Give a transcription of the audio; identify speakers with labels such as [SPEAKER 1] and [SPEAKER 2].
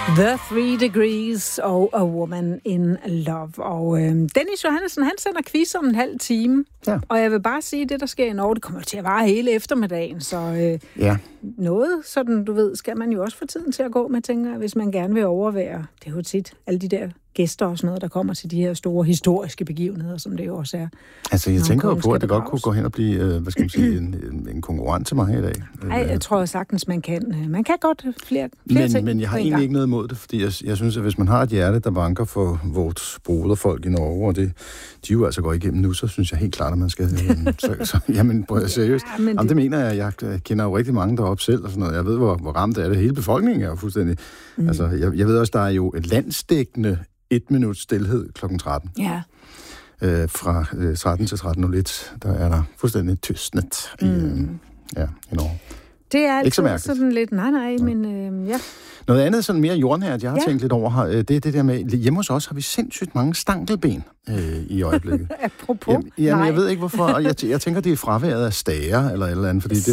[SPEAKER 1] The 3 Degrees og A Woman in Love. Og Dennis Johannessen, han sender quiz om en halv time.
[SPEAKER 2] Ja.
[SPEAKER 1] Og jeg vil bare sige, at det, der sker i Norge, det kommer til at vare hele eftermiddagen. Så noget sådan, du ved, skal man jo også få tiden til at gå med, tænker jeg, hvis man gerne vil overvære. Det er jo tit alle de der gæster og sådan noget, der kommer til de her store historiske begivenheder, som det jo også er.
[SPEAKER 2] Altså, jeg tænker jo på, at det godt kunne gå hen og blive, hvad skal man sige, en konkurrent til mig i dag.
[SPEAKER 1] Nej, jeg tror sagtens, man kan. Man kan godt flere ting.
[SPEAKER 2] Men jeg har egentlig ikke noget imod det, fordi jeg synes, at hvis man har et hjerte, der vanker for vores broderfolk i Norge, og de jo altså går igennem nu, så synes jeg helt klart, at man skal... jamen, seriøst. Ja, jamen, det mener jeg. Jeg kender jo rigtig mange deroppe selv, og sådan noget. Jeg ved, hvor ramt er det. Hele befolkningen er jo fuldstændig... Altså, jeg ved også, der er jo et landsdækkende 1 minut stilhed kl. 13.
[SPEAKER 1] Ja.
[SPEAKER 2] Fra 13 til 13.01, der er der fuldstændig tystnet i Norge.
[SPEAKER 1] Det er
[SPEAKER 2] ikke så
[SPEAKER 1] altid sådan lidt, men ja.
[SPEAKER 2] Noget andet, sådan mere jordnært, jeg har tænkt lidt over, det er det der med, hjemme hos os har vi sindssygt mange stankelben i øjeblikket.
[SPEAKER 1] Apropos.
[SPEAKER 2] Jamen, jeg ved ikke hvorfor, og jeg tænker, det er fraværet af stager eller et eller andet, fordi det